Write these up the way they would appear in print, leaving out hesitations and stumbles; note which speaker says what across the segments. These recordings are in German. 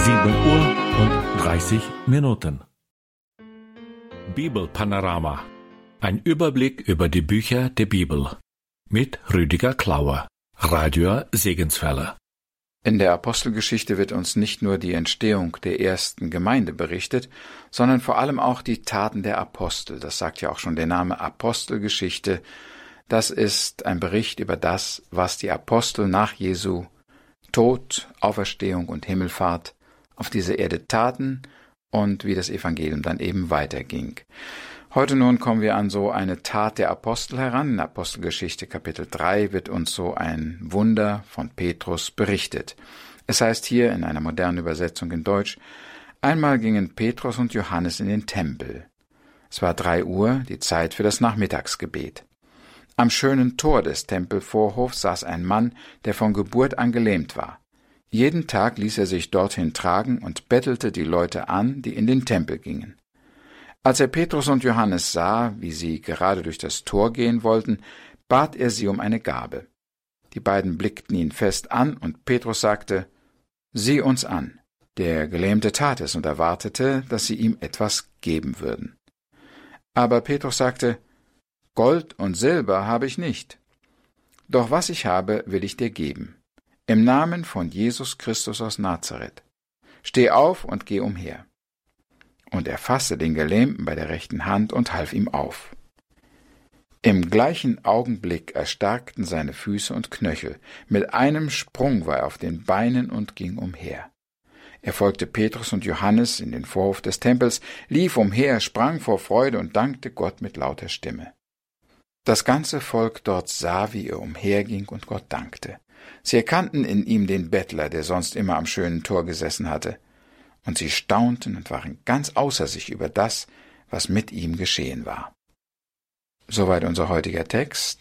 Speaker 1: 7:30 Bibelpanorama. Ein Überblick über die Bücher der Bibel. Mit Rüdiger Klauer, Radio Segenswelle.
Speaker 2: In der Apostelgeschichte wird uns nicht nur die Entstehung der ersten Gemeinde berichtet, sondern vor allem auch die Taten der Apostel. Das sagt ja auch schon der Name Apostelgeschichte. Das ist ein Bericht über das, was die Apostel nach Jesu Tod, Auferstehung und Himmelfahrt auf dieser Erde taten und wie das Evangelium dann eben weiterging. Heute nun kommen wir an so eine Tat der Apostel heran. In Apostelgeschichte Kapitel 3 wird uns so ein Wunder von Petrus berichtet. Es heißt hier in einer modernen Übersetzung in Deutsch: Einmal gingen Petrus und Johannes in den Tempel. Es war 3 Uhr, die Zeit für das Nachmittagsgebet. Am schönen Tor des Tempelvorhofs saß ein Mann, der von Geburt an gelähmt war. Jeden Tag ließ er sich dorthin tragen und bettelte die Leute an, die in den Tempel gingen. Als er Petrus und Johannes sah, wie sie gerade durch das Tor gehen wollten, bat er sie um eine Gabe. Die beiden blickten ihn fest an, und Petrus sagte: Sieh uns an. Der Gelähmte tat es und erwartete, dass sie ihm etwas geben würden. Aber Petrus sagte: Gold und Silber habe ich nicht. Doch was ich habe, will ich dir geben. Im Namen von Jesus Christus aus Nazareth. Steh auf und geh umher. Und er fasste den Gelähmten bei der rechten Hand und half ihm auf. Im gleichen Augenblick erstarkten seine Füße und Knöchel. Mit einem Sprung war er auf den Beinen und ging umher. Er folgte Petrus und Johannes in den Vorhof des Tempels, lief umher, sprang vor Freude und dankte Gott mit lauter Stimme. Das ganze Volk dort sah, wie er umherging und Gott dankte. Sie erkannten in ihm den Bettler, der sonst immer am schönen Tor gesessen hatte. Und sie staunten und waren ganz außer sich über das, was mit ihm geschehen war. Soweit unser heutiger Text.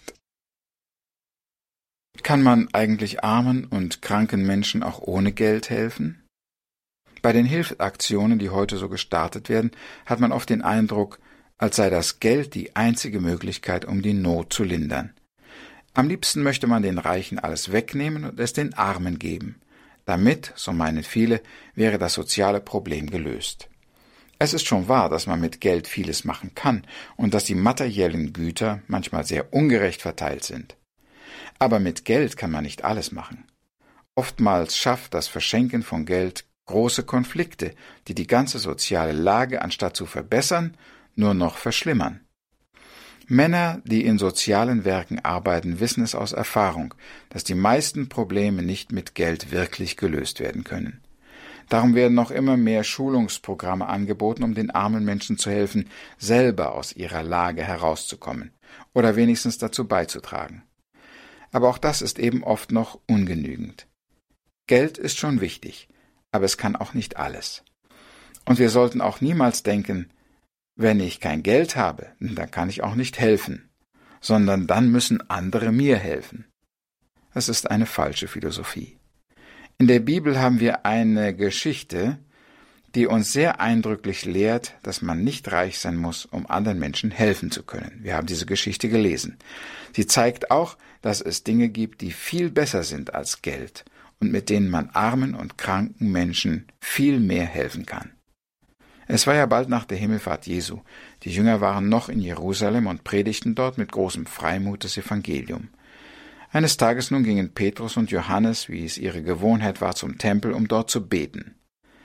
Speaker 2: Kann man eigentlich armen und kranken Menschen auch ohne Geld helfen? Bei den Hilfsaktionen, die heute so gestartet werden, hat man oft den Eindruck, als sei das Geld die einzige Möglichkeit, um die Not zu lindern. Am liebsten möchte man den Reichen alles wegnehmen und es den Armen geben. Damit, so meinen viele, wäre das soziale Problem gelöst. Es ist schon wahr, dass man mit Geld vieles machen kann und dass die materiellen Güter manchmal sehr ungerecht verteilt sind. Aber mit Geld kann man nicht alles machen. Oftmals schafft das Verschenken von Geld große Konflikte, die die ganze soziale Lage, anstatt zu verbessern, nur noch verschlimmern. Männer, die in sozialen Werken arbeiten, wissen es aus Erfahrung, dass die meisten Probleme nicht mit Geld wirklich gelöst werden können. Darum werden noch immer mehr Schulungsprogramme angeboten, um den armen Menschen zu helfen, selber aus ihrer Lage herauszukommen oder wenigstens dazu beizutragen. Aber auch das ist eben oft noch ungenügend. Geld ist schon wichtig, aber es kann auch nicht alles. Und wir sollten auch niemals denken: Wenn ich kein Geld habe, dann kann ich auch nicht helfen, sondern dann müssen andere mir helfen. Das ist eine falsche Philosophie. In der Bibel haben wir eine Geschichte, die uns sehr eindrücklich lehrt, dass man nicht reich sein muss, um anderen Menschen helfen zu können. Wir haben diese Geschichte gelesen. Sie zeigt auch, dass es Dinge gibt, die viel besser sind als Geld und mit denen man armen und kranken Menschen viel mehr helfen kann. Es war ja bald nach der Himmelfahrt Jesu. Die Jünger waren noch in Jerusalem und predigten dort mit großem Freimut das Evangelium. Eines Tages nun gingen Petrus und Johannes, wie es ihre Gewohnheit war, zum Tempel, um dort zu beten.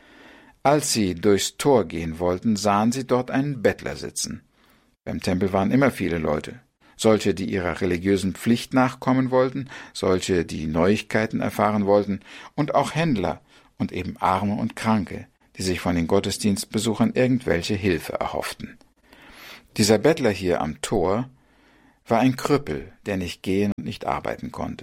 Speaker 2: Als sie durchs Tor gehen wollten, sahen sie dort einen Bettler sitzen. Beim Tempel waren immer viele Leute. Solche, die ihrer religiösen Pflicht nachkommen wollten, solche, die Neuigkeiten erfahren wollten, und auch Händler und eben Arme und Kranke, die sich von den Gottesdienstbesuchern irgendwelche Hilfe erhofften. Dieser Bettler hier am Tor war ein Krüppel, der nicht gehen und nicht arbeiten konnte.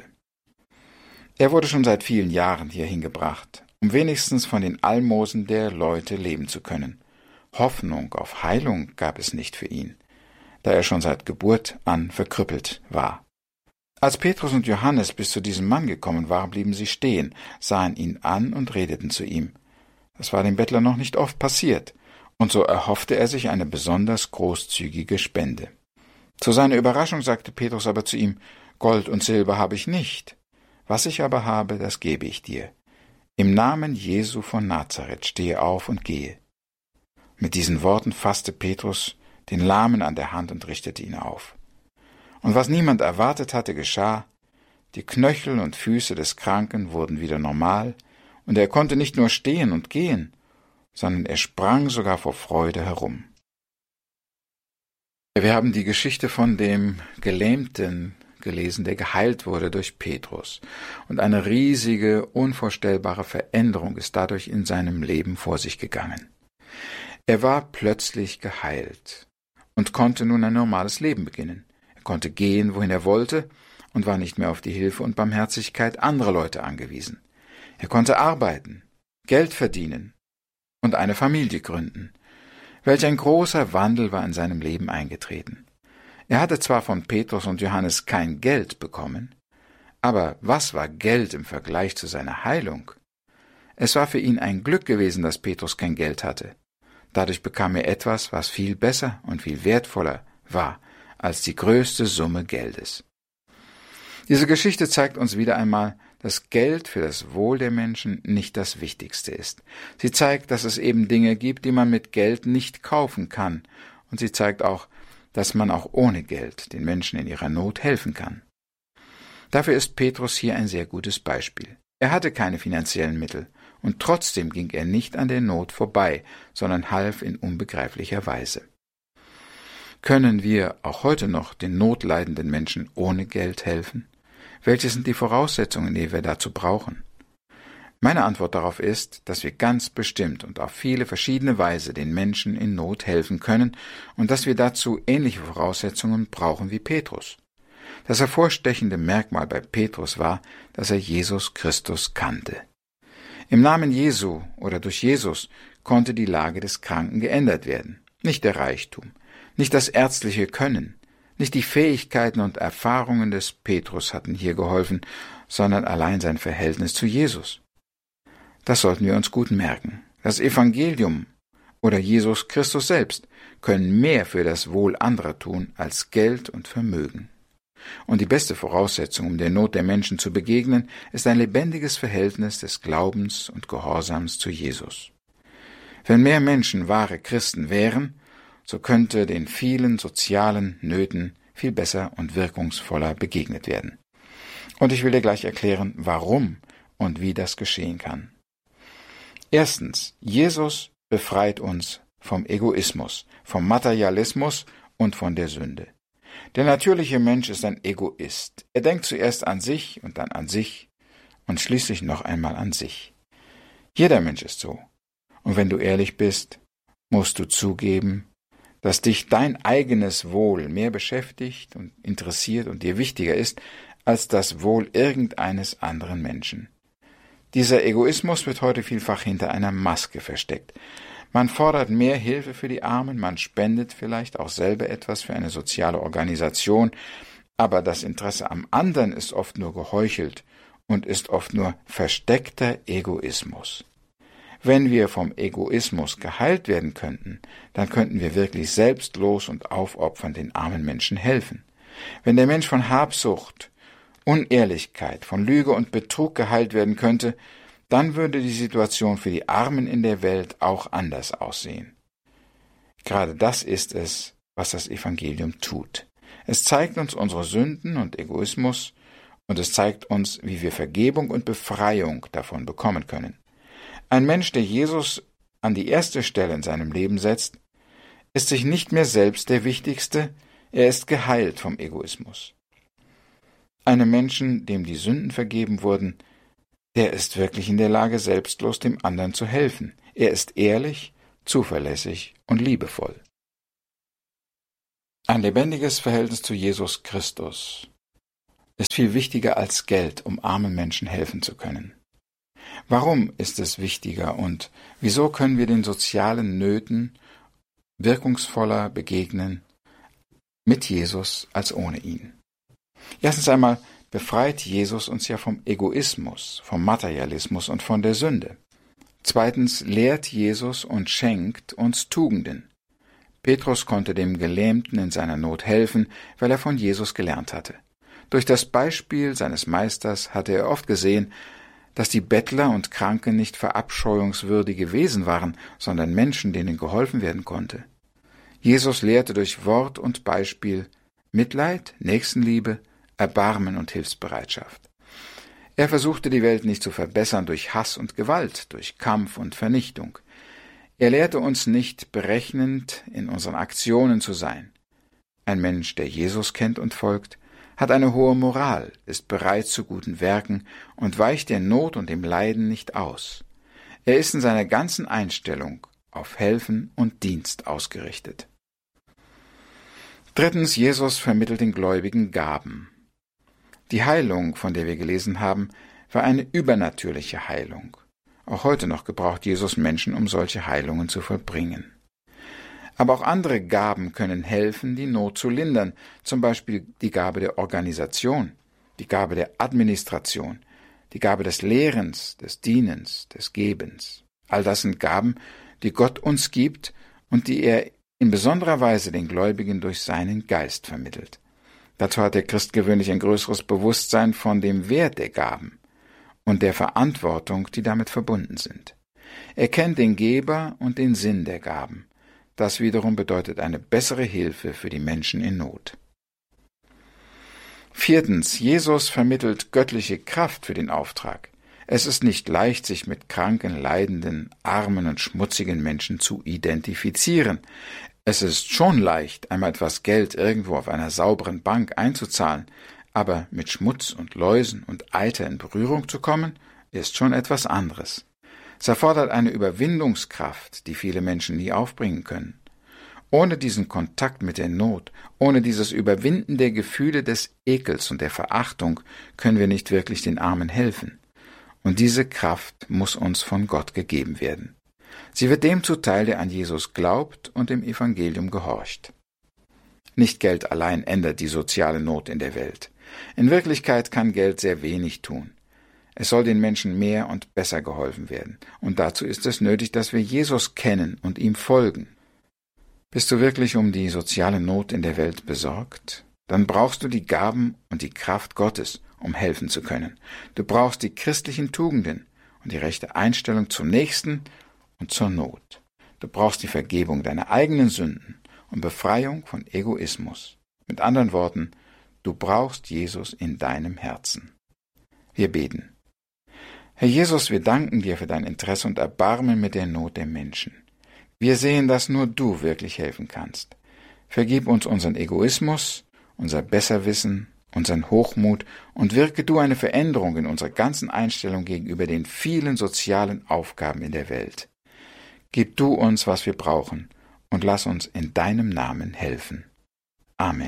Speaker 2: Er wurde schon seit vielen Jahren hierhin gebracht, um wenigstens von den Almosen der Leute leben zu können. Hoffnung auf Heilung gab es nicht für ihn, da er schon seit Geburt an verkrüppelt war. Als Petrus und Johannes bis zu diesem Mann gekommen waren, blieben sie stehen, sahen ihn an und redeten zu ihm. Das war dem Bettler noch nicht oft passiert, und so erhoffte er sich eine besonders großzügige Spende. Zu seiner Überraschung sagte Petrus aber zu ihm: Gold und Silber habe ich nicht. Was ich aber habe, das gebe ich dir. Im Namen Jesu von Nazareth stehe auf und gehe. Mit diesen Worten fasste Petrus den Lahmen an der Hand und richtete ihn auf. Und was niemand erwartet hatte, geschah. Die Knöchel und Füße des Kranken wurden wieder normal, und er konnte nicht nur stehen und gehen, sondern er sprang sogar vor Freude herum. Wir haben die Geschichte von dem Gelähmten gelesen, der geheilt wurde durch Petrus. Und eine riesige, unvorstellbare Veränderung ist dadurch in seinem Leben vor sich gegangen. Er war plötzlich geheilt und konnte nun ein normales Leben beginnen. Er konnte gehen, wohin er wollte, und war nicht mehr auf die Hilfe und Barmherzigkeit anderer Leute angewiesen. Er konnte arbeiten, Geld verdienen und eine Familie gründen. Welch ein großer Wandel war in seinem Leben eingetreten. Er hatte zwar von Petrus und Johannes kein Geld bekommen, aber was war Geld im Vergleich zu seiner Heilung? Es war für ihn ein Glück gewesen, dass Petrus kein Geld hatte. Dadurch bekam er etwas, was viel besser und viel wertvoller war als die größte Summe Geldes. Diese Geschichte zeigt uns wieder einmal, dass Geld für das Wohl der Menschen nicht das Wichtigste ist. Sie zeigt, dass es eben Dinge gibt, die man mit Geld nicht kaufen kann. Und sie zeigt auch, dass man auch ohne Geld den Menschen in ihrer Not helfen kann. Dafür ist Petrus hier ein sehr gutes Beispiel. Er hatte keine finanziellen Mittel, und trotzdem ging er nicht an der Not vorbei, sondern half in unbegreiflicher Weise. Können wir auch heute noch den notleidenden Menschen ohne Geld helfen? Welche sind die Voraussetzungen, die wir dazu brauchen? Meine Antwort darauf ist, dass wir ganz bestimmt und auf viele verschiedene Weise den Menschen in Not helfen können und dass wir dazu ähnliche Voraussetzungen brauchen wie Petrus. Das hervorstechende Merkmal bei Petrus war, dass er Jesus Christus kannte. Im Namen Jesu oder durch Jesus konnte die Lage des Kranken geändert werden. Nicht der Reichtum, nicht das ärztliche Können, nicht die Fähigkeiten und Erfahrungen des Petrus hatten hier geholfen, sondern allein sein Verhältnis zu Jesus. Das sollten wir uns gut merken. Das Evangelium oder Jesus Christus selbst können mehr für das Wohl anderer tun als Geld und Vermögen. Und die beste Voraussetzung, um der Not der Menschen zu begegnen, ist ein lebendiges Verhältnis des Glaubens und Gehorsams zu Jesus. Wenn mehr Menschen wahre Christen wären, so könnte den vielen sozialen Nöten viel besser und wirkungsvoller begegnet werden. Und ich will dir gleich erklären, warum und wie das geschehen kann. Erstens, Jesus befreit uns vom Egoismus, vom Materialismus und von der Sünde. Der natürliche Mensch ist ein Egoist. Er denkt zuerst an sich und dann an sich und schließlich noch einmal an sich. Jeder Mensch ist so. Und wenn du ehrlich bist, musst du zugeben, dass dich dein eigenes Wohl mehr beschäftigt und interessiert und dir wichtiger ist als das Wohl irgendeines anderen Menschen. Dieser Egoismus wird heute vielfach hinter einer Maske versteckt. Man fordert mehr Hilfe für die Armen, man spendet vielleicht auch selber etwas für eine soziale Organisation, aber das Interesse am anderen ist oft nur geheuchelt und ist oft nur versteckter Egoismus. Wenn wir vom Egoismus geheilt werden könnten, dann könnten wir wirklich selbstlos und aufopfernd den armen Menschen helfen. Wenn der Mensch von Habsucht, Unehrlichkeit, von Lüge und Betrug geheilt werden könnte, dann würde die Situation für die Armen in der Welt auch anders aussehen. Gerade das ist es, was das Evangelium tut. Es zeigt uns unsere Sünden und Egoismus und es zeigt uns, wie wir Vergebung und Befreiung davon bekommen können. Ein Mensch, der Jesus an die erste Stelle in seinem Leben setzt, ist sich nicht mehr selbst der Wichtigste, er ist geheilt vom Egoismus. Einem Menschen, dem die Sünden vergeben wurden, der ist wirklich in der Lage, selbstlos dem anderen zu helfen. Er ist ehrlich, zuverlässig und liebevoll. Ein lebendiges Verhältnis zu Jesus Christus ist viel wichtiger als Geld, um armen Menschen helfen zu können. Warum ist es wichtiger und wieso können wir den sozialen Nöten wirkungsvoller begegnen mit Jesus als ohne ihn? Erstens einmal befreit Jesus uns ja vom Egoismus, vom Materialismus und von der Sünde. Zweitens lehrt Jesus und schenkt uns Tugenden. Petrus konnte dem Gelähmten in seiner Not helfen, weil er von Jesus gelernt hatte. Durch das Beispiel seines Meisters hatte er oft gesehen, dass die Bettler und Kranken nicht verabscheuungswürdige Wesen waren, sondern Menschen, denen geholfen werden konnte. Jesus lehrte durch Wort und Beispiel Mitleid, Nächstenliebe, Erbarmen und Hilfsbereitschaft. Er versuchte die Welt nicht zu verbessern durch Hass und Gewalt, durch Kampf und Vernichtung. Er lehrte uns nicht berechnend in unseren Aktionen zu sein. Ein Mensch, der Jesus kennt und folgt, hat eine hohe Moral, ist bereit zu guten Werken und weicht der Not und dem Leiden nicht aus. Er ist in seiner ganzen Einstellung auf Helfen und Dienst ausgerichtet. Drittens, Jesus vermittelt den Gläubigen Gaben. Die Heilung, von der wir gelesen haben, war eine übernatürliche Heilung. Auch heute noch gebraucht Jesus Menschen, um solche Heilungen zu vollbringen. Aber auch andere Gaben können helfen, die Not zu lindern, zum Beispiel die Gabe der Organisation, die Gabe der Administration, die Gabe des Lehrens, des Dienens, des Gebens. All das sind Gaben, die Gott uns gibt und die er in besonderer Weise den Gläubigen durch seinen Geist vermittelt. Dazu hat der Christ gewöhnlich ein größeres Bewusstsein von dem Wert der Gaben und der Verantwortung, die damit verbunden sind. Er kennt den Geber und den Sinn der Gaben. Das wiederum bedeutet eine bessere Hilfe für die Menschen in Not. Viertens, Jesus vermittelt göttliche Kraft für den Auftrag. Es ist nicht leicht, sich mit kranken, leidenden, armen und schmutzigen Menschen zu identifizieren. Es ist schon leicht, einmal etwas Geld irgendwo auf einer sauberen Bank einzuzahlen, aber mit Schmutz und Läusen und Eiter in Berührung zu kommen, ist schon etwas anderes. Es erfordert eine Überwindungskraft, die viele Menschen nie aufbringen können. Ohne diesen Kontakt mit der Not, ohne dieses Überwinden der Gefühle des Ekels und der Verachtung, können wir nicht wirklich den Armen helfen. Und diese Kraft muss uns von Gott gegeben werden. Sie wird dem zuteil, der an Jesus glaubt und dem Evangelium gehorcht. Nicht Geld allein ändert die soziale Not in der Welt. In Wirklichkeit kann Geld sehr wenig tun. Es soll den Menschen mehr und besser geholfen werden. Und dazu ist es nötig, dass wir Jesus kennen und ihm folgen. Bist du wirklich um die soziale Not in der Welt besorgt? Dann brauchst du die Gaben und die Kraft Gottes, um helfen zu können. Du brauchst die christlichen Tugenden und die rechte Einstellung zum Nächsten und zur Not. Du brauchst die Vergebung deiner eigenen Sünden und Befreiung von Egoismus. Mit anderen Worten, du brauchst Jesus in deinem Herzen. Wir beten. Herr Jesus, wir danken dir für dein Interesse und Erbarmen mit der Not der Menschen. Wir sehen, dass nur du wirklich helfen kannst. Vergib uns unseren Egoismus, unser Besserwissen, unseren Hochmut und wirke du eine Veränderung in unserer ganzen Einstellung gegenüber den vielen sozialen Aufgaben in der Welt. Gib du uns, was wir brauchen, und lass uns in deinem Namen helfen. Amen.